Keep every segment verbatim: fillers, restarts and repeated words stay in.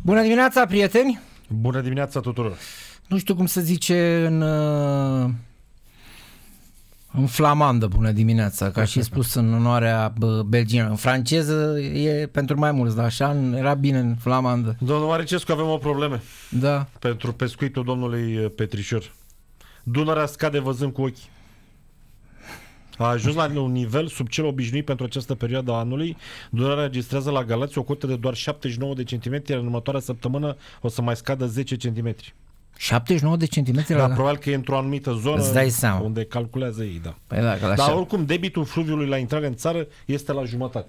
Bună dimineața, prieteni! Bună dimineața tuturor! Nu știu cum se zice în, în flamandă bună dimineața, ca și spus în onoarea belgiană. În franceză e pentru mai mulți, dar așa era bine în flamandă. Domnul Maricescu, avem o problemă. Da. Pentru pescuitul domnului Petrișor. Dunărea scade văzând cu ochii. A ajuns la un nivel sub cel obișnuit pentru această perioadă a anului. Dunărea registrează la Galați o cotă de doar șaptezeci și nouă de centimetri, iar în următoarea săptămână o să mai scadă zece centimetri. șaptezeci și nouă de centimetri? Da, la... probabil că e într-o anumită zonă unde calculează ei, da. Păi da, Dar așa... oricum, debitul fluviului la intrare în țară este la jumătate.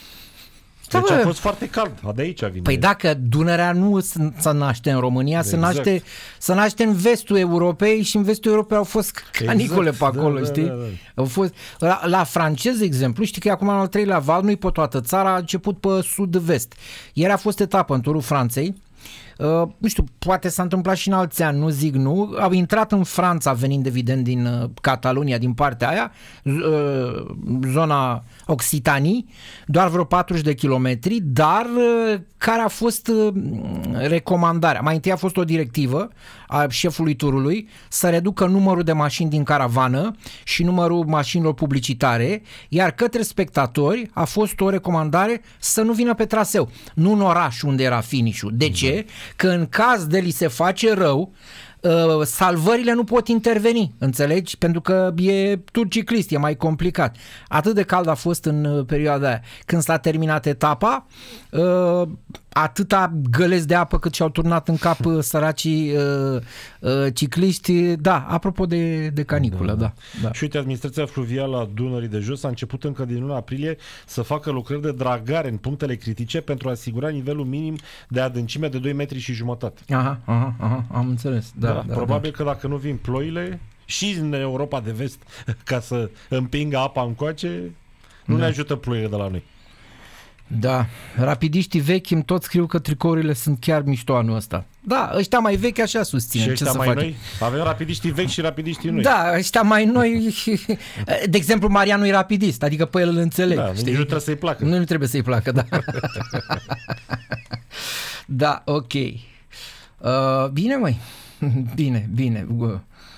Da, deci bă. a fost foarte cald, de aici vine. Păi dacă Dunărea nu se naște în România, exact. se, naște, se naște în vestul Europei și în vestul Europei au fost canicule exact. pe acolo, da, știi? Da, da, da. Au fost, la, la francez, de exemplu, știi că acum în al treilea val, nu-i pe toată țara, a început pe sud-vest. Ieri a fost etapă în turul Franței. Uh, nu știu, poate s-a întâmplat și în alți ani, nu zic nu, au intrat în Franța venind evident din uh, Catalonia, din partea aia, uh, zona Occitanii, doar vreo patruzeci de kilometri, dar uh, care a fost uh, recomandarea? Mai întâi a fost o directivă a șefului turului să reducă numărul de mașini din caravană și numărul mașinilor publicitare, iar către spectatori a fost o recomandare să nu vină pe traseu, nu în oraș unde era finish-ul. De ce? Că în caz de li se face rău, uh, salvările nu pot interveni, înțelegi? Pentru că e tur ciclist, e mai complicat. Atât de cald a fost în uh, perioada aia. Când s-a terminat etapa, uh, atâta găleți de apă cât și-au turnat în cap uh, săracii uh, uh, cicliști. Da, apropo de, de caniculă, da, da. da. Și uite, administrația fluvială a Dunării de Jos a început încă din luna aprilie să facă lucrări de dragare în punctele critice pentru a asigura nivelul minim de adâncime de doi metri și jumătate. Aha, aha, aha, am înțeles. Da, da, da, probabil da. că dacă nu vin ploile și în Europa de Vest ca să împingă apa încoace, nu da. ne ajută ploile de la noi. Da, rapidiștii vechi îmi tot scriu că tricourile sunt chiar mișto anul ăsta. Da, ăștia mai vechi așa susțin. Și ăștia ce mai să noi? Avem rapidiștii vechi și rapidiștii noi. Da, ăștia mai noi. De exemplu, Marianu e rapidist, adică pe el îl înțeleg. Da, știi? Nu trebuie să-i placă. Nu, nu trebuie să-i placă, da. Da, ok. Uh, bine, măi. Bine, bine. Uh,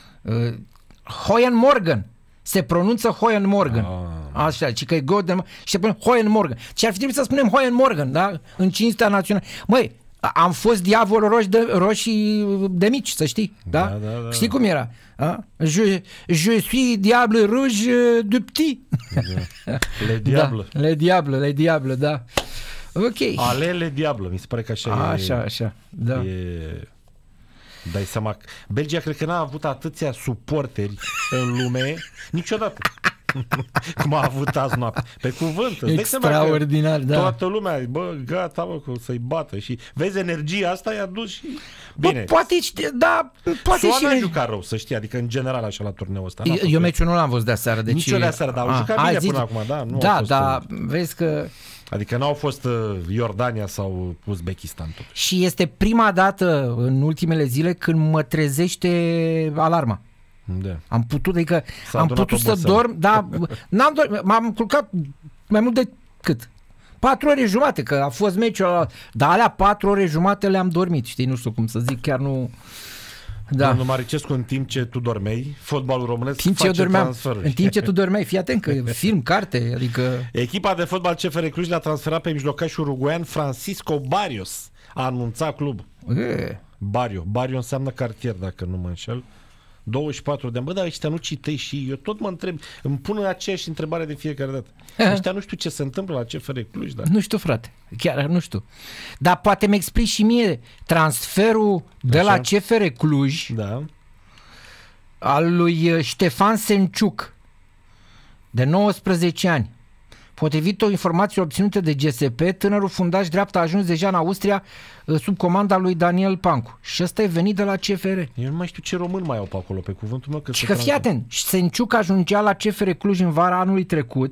Hoyan Morgan. Se pronunță Hoyan Morgan. Ah. Așa, ci că e Golden, și se pune Hoyan Morgan. Ce ar fi trebuit să spunem Hoyan Morgan, da? În cinstea națională. Măi, am fost diavolul roșii de, roșii de mici, să știi, da? Da, da, da. Știi cum era? Da? Je, je suis diable rouge de petit. Da. Le diable. Da, le diable, le diable, da. Ok. Ale le diable, mi se pare că așa, așa e. Așa, așa, da. E... Dai seama, Belgia cred că n-a avut atâția suporteri în lume niciodată. Cum a avut azi noapte. Pe cuvânt. Extraordinar, da. Toată lumea, bă, gata, bă, să-i bată. Și vezi, energia asta i-a dus și... Bine. Bă, poate, da, poate Soana și... a jucat rău, să știi, adică în general așa la turneul ăsta. Eu, eu meciul nu l-am văzut de aseară. Deci... Nici eu de aseară, dar au jucat bine până acum, da? Nu da, fost dar vezi că... Adică n-au fost uh, Iordania sau Uzbekistan tot. Și este prima dată în ultimele zile când mă trezește alarma. Da. Am putut, adică am putut să dorm, dar n-am dormit, m-am culcat mai mult de cât? Patru ore jumate, că a fost meciul ăla, dar alea patru ore jumate le-am dormit, știi, nu știu cum să zic, chiar nu... Da. Domnul Maricescu, în timp ce tu dormeai, fotbalul românesc timp face ce eu dormeam, transferuri. În timp ce tu dormeai, fii atent că film, carte, adică... Echipa de fotbal C F R Cluj l-a transferat pe mijlocașul uruguayan Francisco Barrios. A anunțat clubul. E. Barrio. Barrio înseamnă cartier, dacă nu mă înșel. douăzeci și patru de ani. Bă, dar ăștia nu citești și eu tot mă întreb, îmi pun aceeași întrebare de fiecare dată. Ăștia nu știu ce se întâmplă la C F R Cluj, da? Nu știu, frate, chiar nu știu. Dar poate mi explici și mie transferul de Așa? la C F R Cluj, da, al lui Ștefan Senciuc, de nouăsprezece ani. Potrivit o informație obținută de G S P, tânărul fundaș dreapta a ajuns deja în Austria sub comanda lui Daniel Pancu. Și ăsta e venit de la C F R. Eu nu mai știu ce român mai au pe acolo, pe cuvântul meu. Că și că fii atent, Senciuc ajungea la C F R Cluj în vara anului trecut